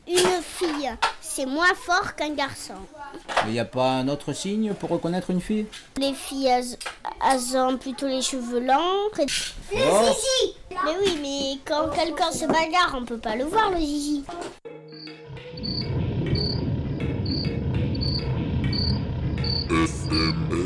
Une fille, c'est moins fort qu'un garçon. Il n'y a pas un autre signe pour reconnaître une fille? Les filles, elles ont plutôt les cheveux longs. Le zizi. Mais oui, mais quand quelqu'un se bagarre, on peut pas le voir, le zizi. FM